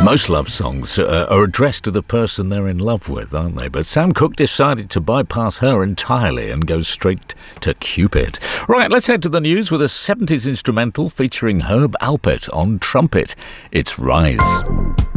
Most love songs are addressed to the person they're in love with, aren't they? But Sam Cooke decided to bypass her entirely and go straight to Cupid. Right, let's head to the news with a 70s instrumental featuring Herb Alpert on trumpet. It's Rise.